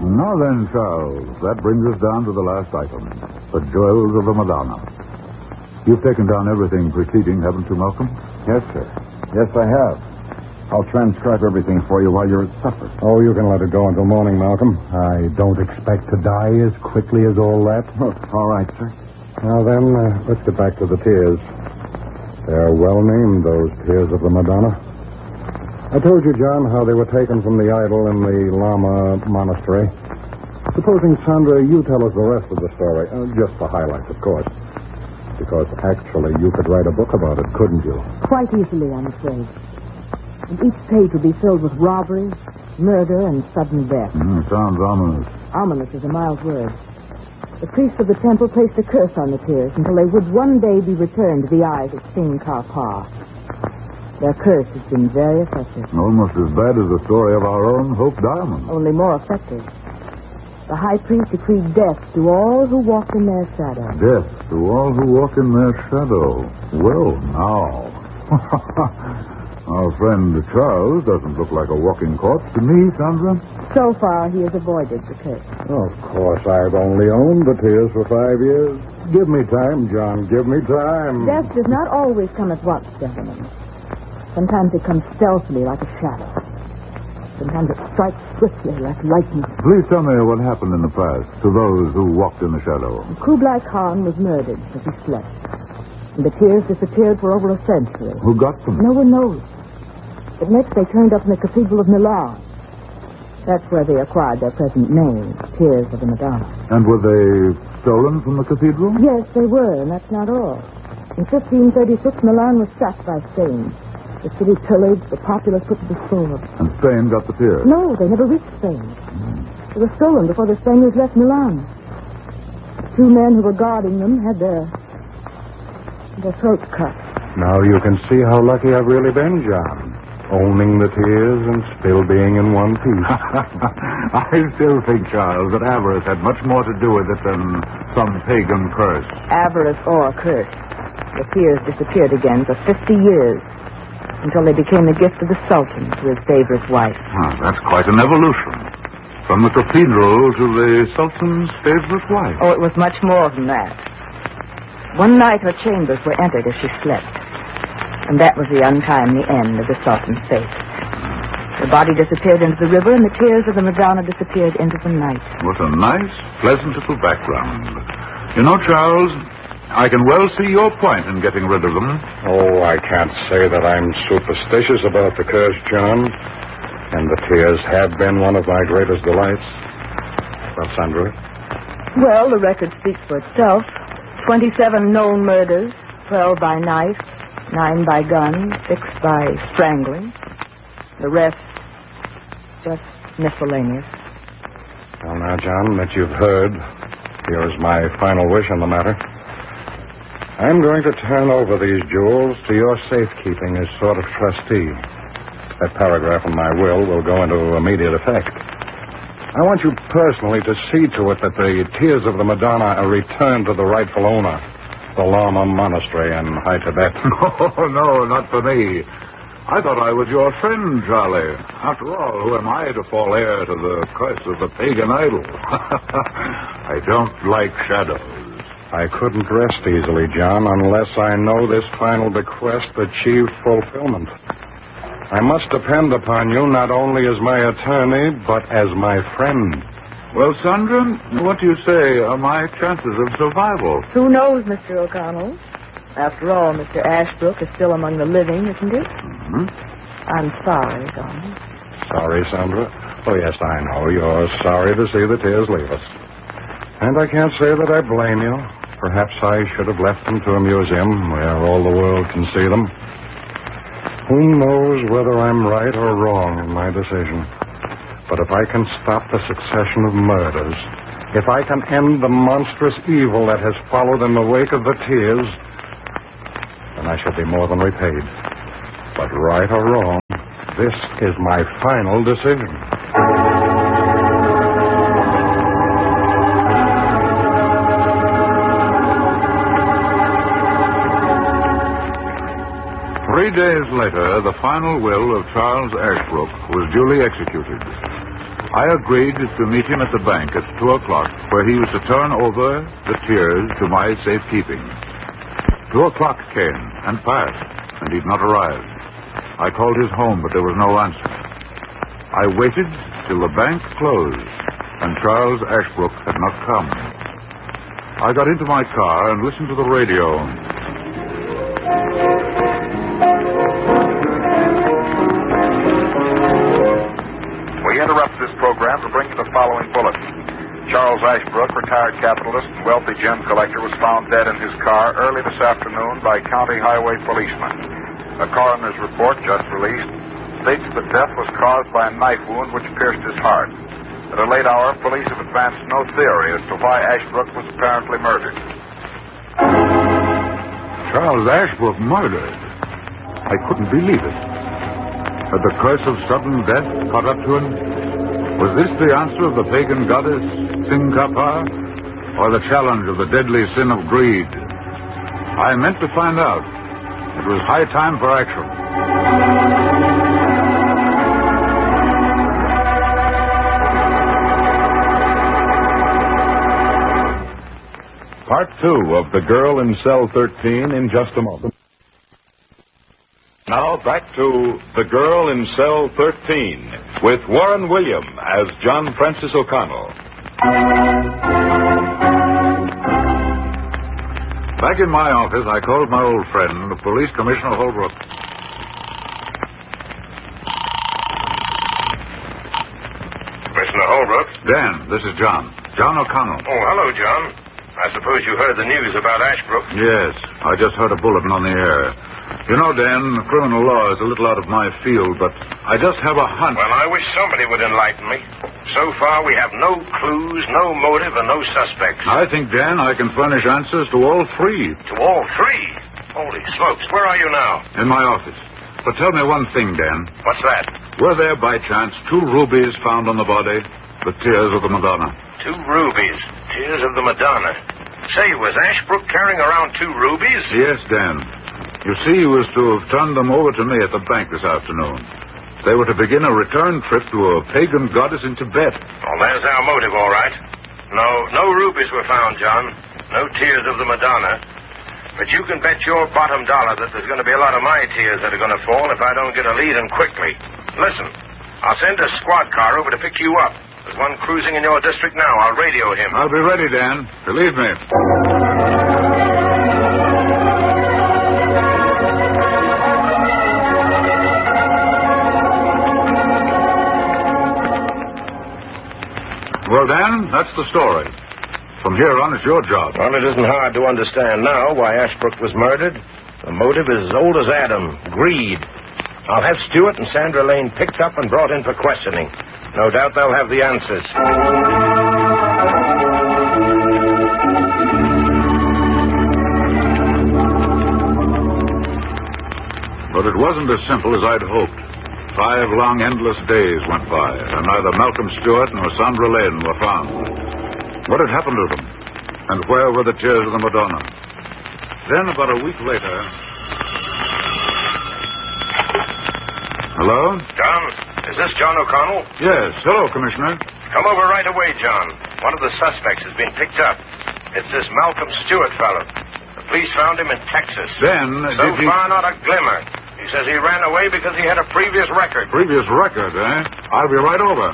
Now then, Charles, that brings us down to the last item, the joys of the Madonna. You've taken down everything preceding, haven't you, Malcolm? Yes, sir. Yes, I have. I'll transcribe everything for you while you're at supper. Oh, you can let it go until morning, Malcolm. I don't expect to die as quickly as all that. Oh, all right, sir. Now then, let's get back to the tears. They're well named, those tears of the Madonna. I told you, John, how they were taken from the idol in the Lama monastery. Supposing, Sandra, you tell us the rest of the story. Just the highlights, of course. Because actually, you could write a book about it, couldn't you? Quite easily, I'm afraid. And each page would be filled with robbery, murder, and sudden death. Sounds ominous. Ominous is a mild word. The priests of the temple placed a curse on the tears until they would one day be returned to the eyes of Singh Karpar. Their curse has been very effective. Almost as bad as the story of our own Hope Diamond. Only more effective. The high priest decreed death to all who walk in their shadow. Death to all who walk in their shadow. Well, now. Our friend Charles doesn't look like a walking corpse to me, Sandra. So far, he has avoided the curse. Of course, I've only owned the tears for 5 years. Give me time, John. Give me time. Death does not always come at once, gentlemen. Sometimes it comes stealthily like a shadow. Sometimes it strikes swiftly like lightning. Please tell me what happened in the past to those who walked in the shadow. Kublai Khan was murdered as he slept. And the tears disappeared for over a century. Who got them? No one knows. But next they turned up in the Cathedral of Milan. That's where they acquired their present name, Tears of the Madonna. And were they stolen from the cathedral? Yes, they were, and that's not all. In 1536, Milan was sacked by Spain. The city pillaged, the populace put to the sword. And Spain got the tears? No, they never reached Spain. They were stolen before the Spaniards left Milan. The 2 men who were guarding them had their throats cut. Now you can see how lucky I've really been, John. Owning the tears and still being in one piece. I still think, Charles, that avarice had much more to do with it than some pagan curse. Avarice or curse. The tears disappeared again for 50 years. Until they became the gift of the Sultan to his favorite wife. That's quite an evolution. From the cathedral to the Sultan's favorite wife. Oh, it was much more than that. One night her chambers were entered as she slept. And that was the untimely end of the Sultan's fate. The body disappeared into the river, and the tears of the Madonna disappeared into the night. What a nice, pleasant little background. You know, Charles, I can well see your point in getting rid of them. Oh, I can't say that I'm superstitious about the curse, John. And the tears have been one of my greatest delights. Well, Sandra? Well, the record speaks for itself. 27 known murders, 12 by knife, 9 by gun, 6 by strangling. The rest, just miscellaneous. Well, now, John, that you've heard, here is my final wish on the matter. I'm going to turn over these jewels to your safekeeping as sort of trustee. That paragraph in my will go into immediate effect. I want you personally to see to it that the tears of the Madonna are returned to the rightful owner, the Lama Monastery in High Tibet. Oh, no, not for me. I thought I was your friend, Charlie. After all, who am I to fall heir to the curse of the pagan idol? I don't like shadows. I couldn't rest easily, John, unless I know this final bequest achieved fulfillment. I must depend upon you not only as my attorney, but as my friend. Well, Sandra, what do you say are my chances of survival? Who knows, Mr. O'Connell? After all, Mr. Ashbrook is still among the living, isn't he? Mm-hmm. I'm sorry, Donald. Sorry, Sandra? Oh, yes, I know. You're sorry to see the tears leave us. And I can't say that I blame you. Perhaps I should have left them to a museum where all the world can see them. Who knows whether I'm right or wrong in my decision. But if I can stop the succession of murders, if I can end the monstrous evil that has followed in the wake of the tears, then I shall be more than repaid. But right or wrong, this is my final decision. Three days later, the final will of Charles Ashbrook was duly executed. I agreed to meet him at the bank at 2 o'clock, where he was to turn over the tears to my safekeeping. 2 o'clock came and passed, and he'd not arrived. I called his home, but there was no answer. I waited till the bank closed, and Charles Ashbrook had not come. I got into my car and listened to the radio. We interrupt this program to bring you the following bulletin. Charles Ashbrook, retired capitalist and wealthy gem collector, was found dead in his car early this afternoon by county highway policemen. A coroner's report just released states that death was caused by a knife wound which pierced his heart. At a late hour, police have advanced no theory as to why Ashbrook was apparently murdered. Charles Ashbrook murdered? I couldn't believe it. Had the curse of sudden death caught up to him? Was this the answer of the pagan goddess Tsinghapa, or the challenge of the deadly sin of greed? I meant to find out. It was high time for action. Part 2 of The Girl in Cell 13 in just a moment. Now back to The Girl in Cell 13 with Warren William as John Francis O'Connell. Back in my office, I called my old friend, Police Commissioner Holbrook. Commissioner Holbrook? Dan, this is John. John O'Connell. Oh, hello, John. I suppose you heard the news about Ashbrook? Yes, I just heard a bulletin on the air. You know, Dan, criminal law is a little out of my field, but I just have a hunch. Well, I wish somebody would enlighten me. So far, we have no clues, no motive, and no suspects. I think, Dan, I can furnish answers to all three. To all three? Holy smokes, where are you now? In my office. But tell me one thing, Dan. What's that? Were there, by chance, 2 rubies found on the body? The tears of the Madonna. 2 rubies. Tears of the Madonna. Say, was Ashbrook carrying around 2 rubies? Yes, Dan. You see, he was to have turned them over to me at the bank this afternoon. They were to begin a return trip to a pagan goddess in Tibet. Well, there's our motive, all right. No rubies were found, John. No tears of the Madonna. But you can bet your bottom dollar that there's going to be a lot of my tears that are going to fall if I don't get a lead and quickly. Listen, I'll send a squad car over to pick you up. There's one cruising in your district now. I'll radio him. I'll be ready, Dan. Believe me. Well, Dan, that's the story. From here on, it's your job. Well, it isn't hard to understand now why Ashbrook was murdered. The motive is as old as Adam, greed. I'll have Stewart and Sandra Lane picked up and brought in for questioning. No doubt they'll have the answers. But it wasn't as simple as I'd hoped. 5 long, endless days went by, and neither Malcolm Stewart nor Sandra Lane were found. What had happened to them? And where were the tears of the Madonna? Then, about a week later... Hello? John, is this John O'Connell? Yes. Hello, Commissioner. Come over right away, John. One of the suspects has been picked up. It's this Malcolm Stewart fellow. The police found him in Texas. Then, so far, not a glimmer. He says he ran away because he had a previous record. Previous record, eh? I'll be right over.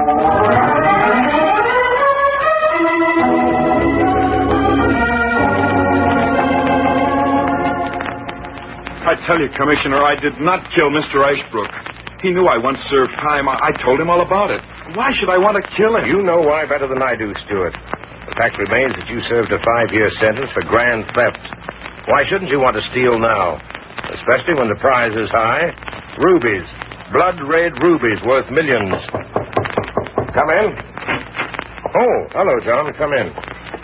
I tell you, Commissioner, I did not kill Mr. Ashbrook. He knew I once served time. I told him all about it. Why should I want to kill him? You know why better than I do, Stewart. The fact remains that you served a 5-year sentence for grand theft. Why shouldn't you want to steal now? Especially when the prize is high. Rubies. Blood-red rubies worth millions. Come in. Oh, hello, John. Come in.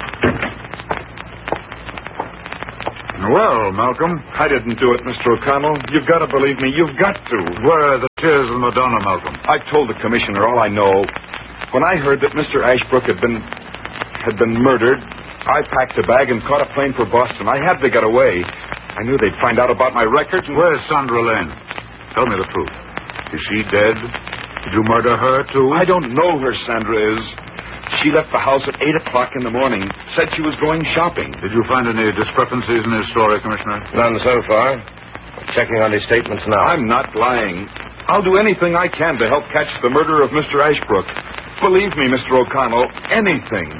Well, Malcolm. I didn't do it, Mr. O'Connell. You've got to believe me. You've got to. Where are the tears of the Madonna, Malcolm? I told the commissioner all I know. When I heard that Mr. Ashbrook had been murdered, I packed a bag and caught a plane for Boston. I had to get away. I knew they'd find out about my record. Where's Sandra Lane? Tell me the truth. Is she dead? Did you murder her, too? I don't know where Sandra is. She left the house at 8 o'clock in the morning. Said she was going shopping. Did you find any discrepancies in his story, Commissioner? None so far. Checking on his statements now. I'm not lying. I'll do anything I can to help catch the murderer of Mr. Ashbrook. Believe me, Mr. O'Connell, anything.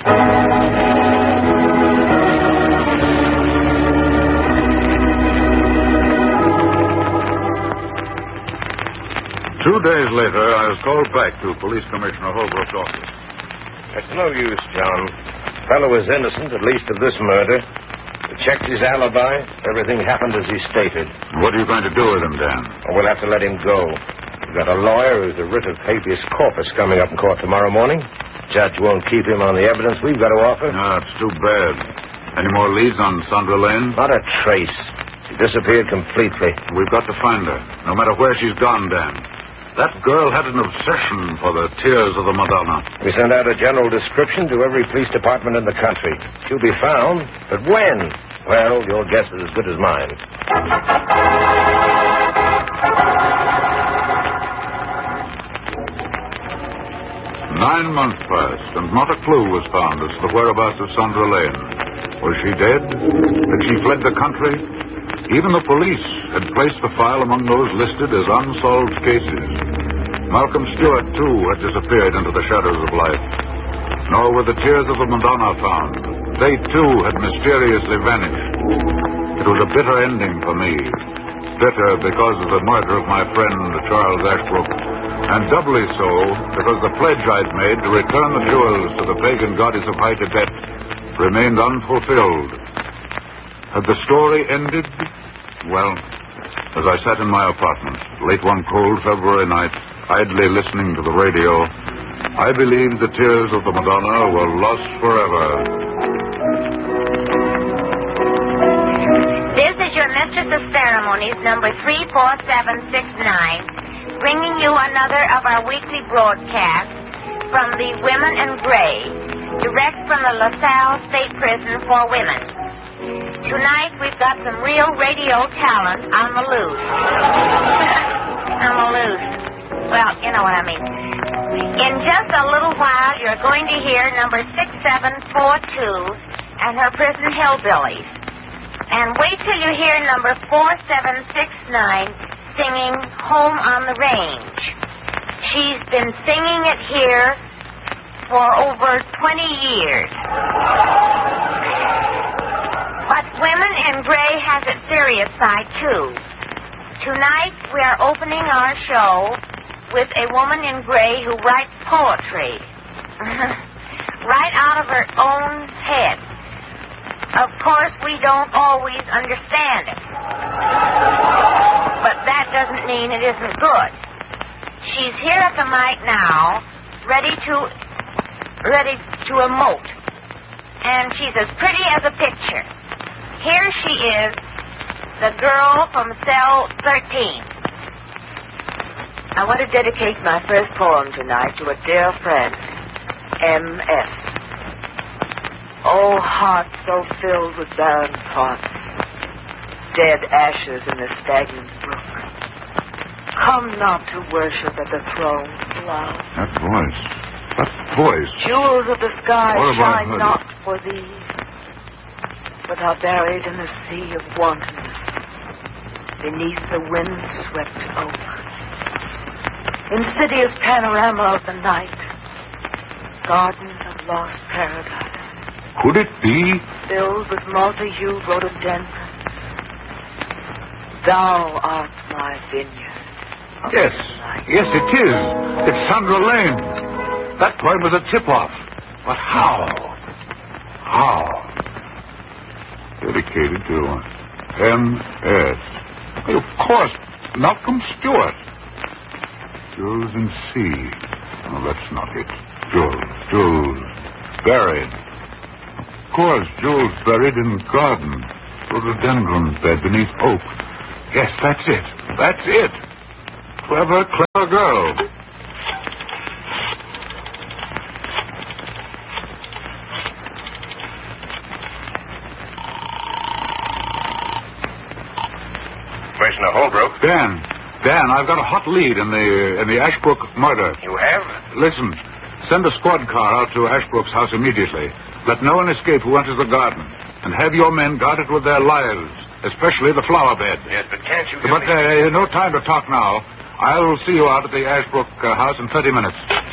2 days later, I was called back to Police Commissioner Holbrook's office. It's no use, John. The fellow is innocent, at least of this murder. We checked his alibi. Everything happened as he stated. What are you going to do with him, Dan? We'll have to let him go. We've got a lawyer who's a writ of habeas corpus coming up in court tomorrow morning. Judge won't keep him on the evidence we've got to offer. No, it's too bad. Any more leads on Sandra Lane? Not a trace. She disappeared completely. We've got to find her, no matter where she's gone, Dan. That girl had an obsession for the tears of the Madonna. We sent out a general description to every police department in the country. She'll be found, but when? Well, your guess is as good as mine. 9 months passed, and not a clue was found as to the whereabouts of Sandra Lane. Was she dead? Had she fled the country? Even the police had placed the file among those listed as unsolved cases. Malcolm Stewart, too, had disappeared into the shadows of life. Nor were the tears of the Madonna found. They, too, had mysteriously vanished. It was a bitter ending for me. Bitter because of the murder of my friend, Charles Ashbrook, and doubly so because the pledge I'd made to return the jewels to the pagan goddess of High Tibet remained unfulfilled. Had the story ended? Well, as I sat in my apartment, late one cold February night, idly listening to the radio, I believed the tears of the Madonna were lost forever. This is your Mistress of Ceremonies, number 34769, bringing you another of our weekly broadcasts from the Women in Gray, direct from the LaSalle State Prison for Women. Tonight, we've got some real radio talent on the loose. On the loose. Well, you know what I mean. In just a little while, you're going to hear number 6742 and her Prison Hillbillies. And wait till you hear number 4769 singing Home on the Range. She's been singing it here for over 20 years. But Women in Gray has its serious side, too. Tonight, we are opening our show with a woman in gray who writes poetry. Right out of her own head. Of course, we don't always understand it. But that doesn't mean it isn't good. She's here at the mic now, ready to emote. And she's as pretty as a picture. Here she is, the girl from cell 13. I want to dedicate my first poem tonight to a dear friend, M.S. Oh, heart so filled with barren thoughts, dead ashes in the stagnant brook. Come not to worship at the throne, love. That voice. Jewels of the sky shine her? not for thee, but are buried in the sea of wantonness, beneath the wind-swept oak. Insidious panorama of the night, garden of lost paradise. Could it be? Filled with multi-hued rhododendron. Thou art my vineyard. Yes, it is. It's Sandra Lane. That poem was a tip-off. But how? Dedicated to M.S. Of course, Malcolm Stewart. Jules and sea. No, that's not it. Jules. Buried. Of course, Jules buried in garden. Rhododendron bed beneath oak. Yes, that's it. Clever girl. Commissioner Holbrook. Dan, Dan, I've got a hot lead in the Ashbrook murder. You have? Listen, send a squad car out to Ashbrook's house immediately. Let no one escape who enters the garden. And have your men guard it with their lives, especially the flower bed. Yes, but can't you... But no time to talk now. I'll see you out at the Ashbrook house in 30 minutes.